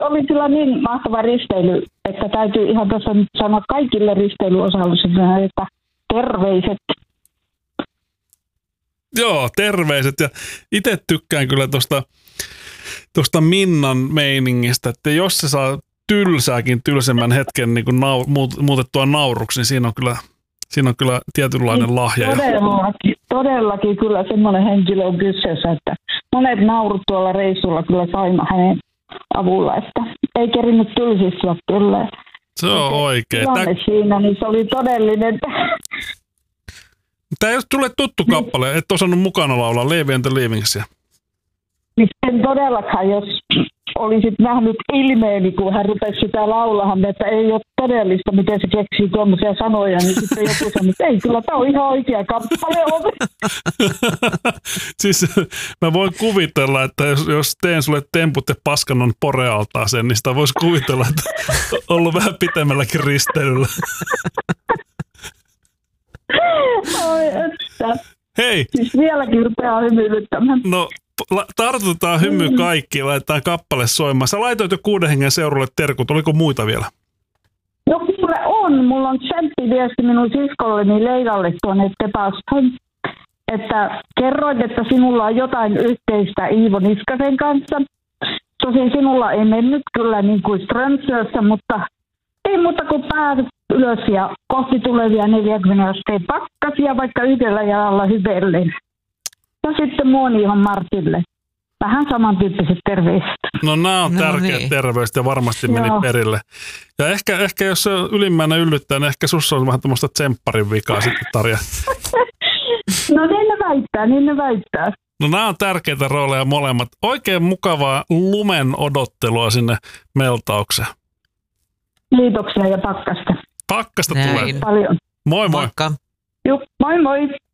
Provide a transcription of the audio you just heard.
oli kyllä niin mahtava risteily, että täytyy ihan tässä nyt sanoa kaikille risteilyosallisille, että terveiset. Joo, terveiset. Ja itse tykkään kyllä tuosta Minnan meiningistä, että jos se saa tylsemmän hetken niin kuin muutettua nauruksi, niin siinä on kyllä tietynlainen lahja. Todellakin kyllä semmoinen henkilö on kyseessä, että monet naurut tuolla reissulla kyllä saimme hänen avulla, että ei kerinyt tylsistyä kyllä. Se on oikein. Siinä, niin se oli todellinen. Tämä ei ole sulle tuttu kappale, et osannut mukana laulaa Levi and the Leavingsia. En todellakaan, jos olisit nähnyt ilmeeni, kun hän rupesi sitä laulamaan, että ei ole todellista, miten se keksii tuommoisia sanoja, niin sitten joku sanoi, että ei, kyllä tämä on ihan oikea kappale. Siis mä voin kuvitella, että jos teen sulle temput ja paskannon porealtaaseen, niin sitä voisi kuvitella, että on ollut vähän pitemmälläkin risteilyllä. Oi, että. Hei! Siis vieläkin rupeaa hymyilyttämään. No, tartutetaan hymy kaikki, laitetaan kappale soimaan. Sä laitoit jo 6 hengen seurulle terkut, oliko muita vielä? No kuule on, mulla on tsemppiviesti minun siskolleni Leidalle tuonne Tepaston, että kerroit, että sinulla on jotain yhteistä Iivo Niskasen kanssa. Tosin sinulla ei mennyt kyllä niin kuin Strömsössä, mutta ei muuta kuin pääset ylös ja kohti tulevia 40 asteen pakkasia vaikka yhdellä jalalla hyvellen. Ja sitten muoniihon Martille. Vähän samantyyppiset terveiset. No nämä on tärkeät terveiset ja varmasti meni perille. Ja ehkä jos se ylimmäinen yllyttää, niin ehkä sussa on vähän tämmöistä tsempparin vikaa sitten, Tarja. No niin ne väittää. No nämä on tärkeitä rooleja molemmat. Oikein mukavaa lumen odottelua sinne Meltaukseen. Kiitoksia ja pakkasta. Pakkasta tulee. Paljon. Moi moi. Moikka. Juh, moi moi.